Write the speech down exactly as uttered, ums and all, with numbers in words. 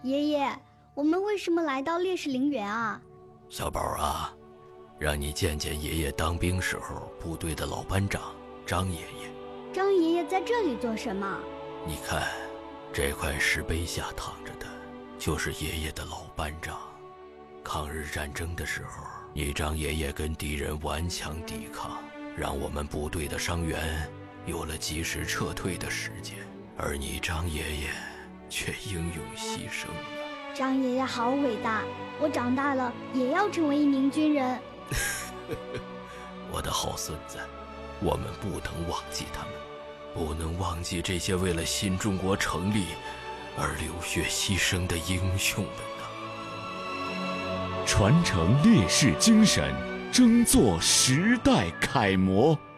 爷爷，我们为什么来到烈士陵园啊？ 小宝啊，让你见见爷爷当兵时候部队的老班长张爷爷。 张爷爷在这里做什么？ 你看，这块石碑下躺着的，就是爷爷的老班长。抗日战争的时候，你张爷爷跟敌人顽强抵抗，让我们部队的伤员有了及时撤退的时间，而你张爷爷却英勇牺牲了。 张爷爷好伟大，我长大了也要成为一名军人。 我的好孙子，我们不能忘记他们，不能忘记这些为了新中国成立而流血牺牲的英雄们呐！ 传承烈士精神，争做时代楷模。